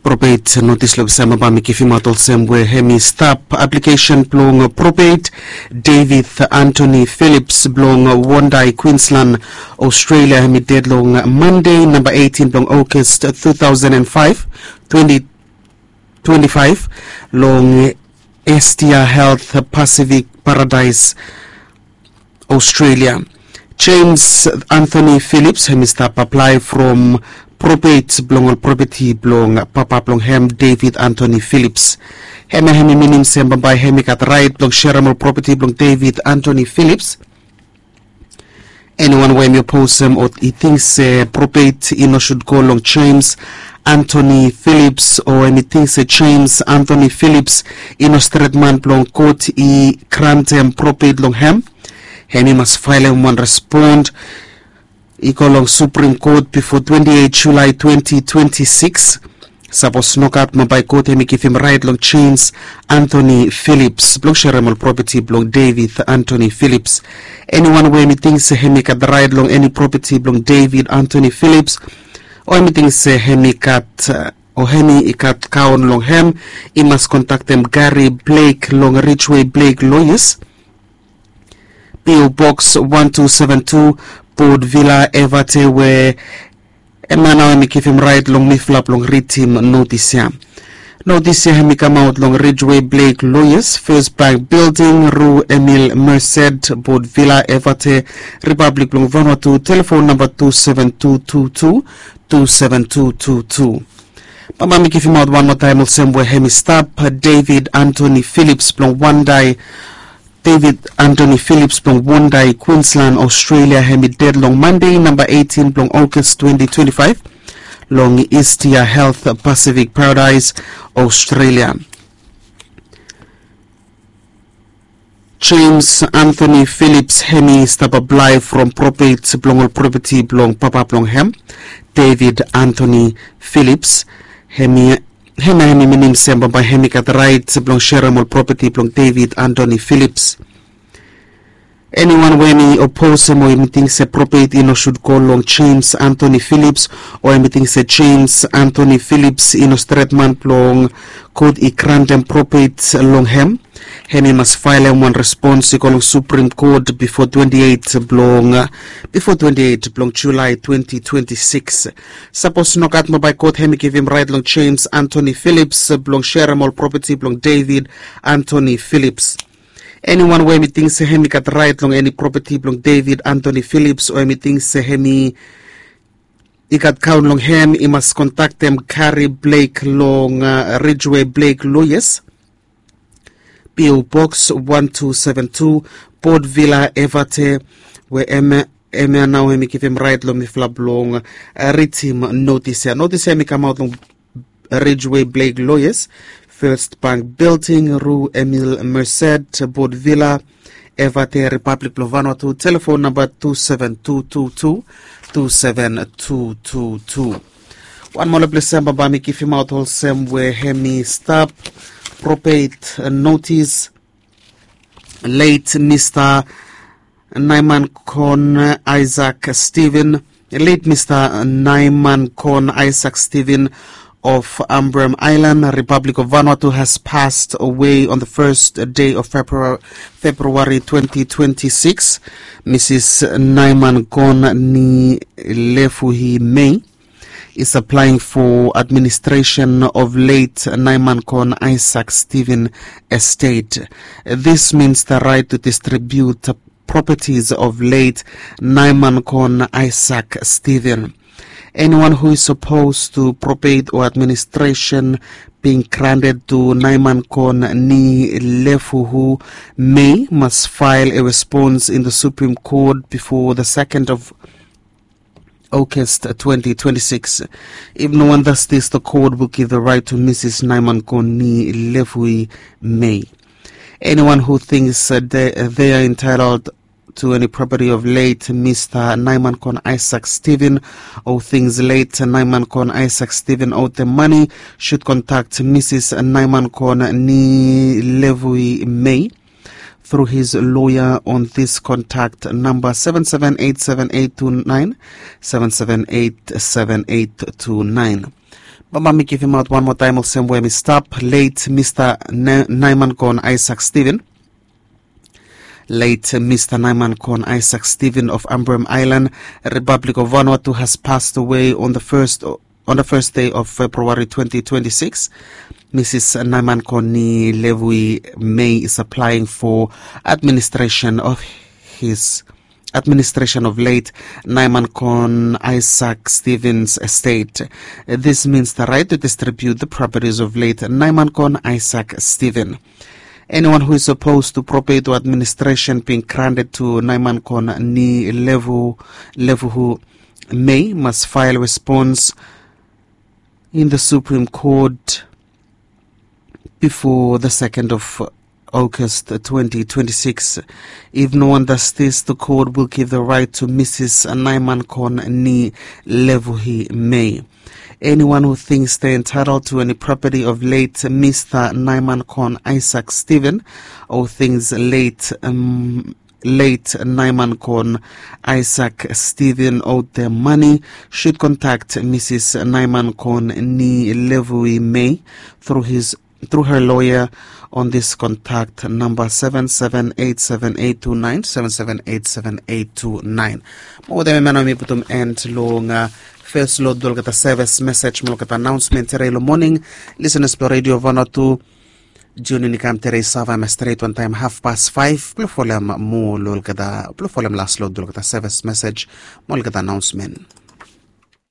Probate notice lobsama ba mikifimatol semwe hemi stop application blong probate David Anthony Phillips blong Wondai Queensland Australia hemi deadlong Monday number 18 blong August 2025 long Estia Health Pacific Paradise Australia. James Anthony Phillips hemi stop apply from probate blong property blong papa blong hem David Anthony Phillips hemi minim semba by hemi kat right blong shareable property blong David Anthony Phillips. Anyone when you post him or he thinks probate should go long James Anthony Phillips or anything James Anthony Phillips stratman blong court krantem probate long hem hemi must file one respond Ikolong Supreme Court before 28 July 2026. Suppose knock out by court hemi give him right long James Anthony Phillips. Blong shareable property blong David Anthony Phillips. Anyone where me thinks hemi kat right long any property blong David Anthony Phillips. Or anything say hemi kat or hemi ikat kaon long hem. He must contact them Gary Blake long Ridgeway Blake lawyers. PO Box 1272 Port Villa Evate where Emmanuel me give him right long me flap long read him notice ya. Notice ya hemi come out long Ridgeway Blake lawyers First Bank Building Rue Emile Merced Port Villa Evate Republic long Vanuatu telephone number 27222 Mama me give him out one more time same where hemi stop David Anthony Phillips long one day David Anthony Phillips from Wondai, Queensland, Australia, hemi dead long Monday, number 18, long August 2025, long Estia Health Pacific Paradise, Australia. James Anthony Phillips, hemi stop apply from probate, blong property, blong papa blong hem. David Anthony Phillips, hemi minim semba by hemi kat right blong shareable property blong David Anthony Phillips. Anyone when he oppose him or anything say probate should go long James Anthony Phillips or anything say James Anthony Phillips stratman blong code krantem probate long hem. Hemi must file one response long Supreme Court before 28 blong July 2026. Suppose knock out by court hemi give him right long James Anthony Phillips blong shareable property blong David Anthony Phillips. Anyone where me thinks hemi kat right long any property blong David Anthony Phillips or me thinks hemi ikat count long hem he must contact them Gary Blake long Ridgeway Blake lawyers. PO Box 1272 Port Villa Evate where Emma now hemi give him right long me flap long read him notice hemi come out long Ridgeway Blake lawyers First Bank Building Rue Emile Merced Port Villa Evate Republic of Vanuatu telephone number 27222 One more place ba mi give him out whole same where hemi stop probate notice late Mr. Nyman Con Isaac Stephen of Ambrym Island, Republic of Vanuatu has passed away on the first day of February 2026. Mrs. Nyman Con Ni Lefuhi May is applying for administration of late Nyman Con Isaac Stephen estate. This means the right to distribute properties of late Nyman Con Isaac Stephen. Anyone who is supposed to probate or administration being granted to Nyman Con Ni Lefuhu May must file a response in the Supreme Court before the 2nd of August 2026. If no one does this, the court will give the right to Mrs. Nyman Con Ni Lefuhu May. Anyone who thinks they are entitled to any property of late Mr. Nyman Con Isaac Stephen or things late Nyman Con Isaac Stephen owed them money should contact Mrs. Nyman Con Ni Lefuhu May through his lawyer on this contact number 7787829 7787829. Mama me give him out one more time. I'll send where me stop. Late Mr. Naiman Kon Isaac Stephen. Late Mr. Naiman Kon Isaac Stephen of Ambrym Island, Republic of Vanuatu, has passed away on the first day of February 2026. Mrs. Naiman Koni Levui May is applying for administration of late Naiman Kon Isaac Stephen's estate. This means the right to distribute the properties of late Naiman Kon Isaac Stephen. Anyone who is opposed to probate or administration being granted to Naiman Kon Ni Levuhu May must file a response in the Supreme Court before the 2nd of August 2026. If no one does this, the court will give the right to Mrs. Naiman Kon Ni Levuhi May. Anyone who thinks they're entitled to any property of late Mr. Naiman Kon Isaac Stephen, or thinks late Naiman Kon Isaac Stephen owed them money, should contact Mrs. Naiman Kon Ni Levui May through her lawyer on this contact number 778782 778782. Mo de mena mi putum end long first load dol kata service message mo kata announcement today morning. Listeners per Radio Vanuatu Juni ni kam tere sava ma straight one time 5:30 plus folem mo lol kata plus folem last load dol kata service message mo kata announcement.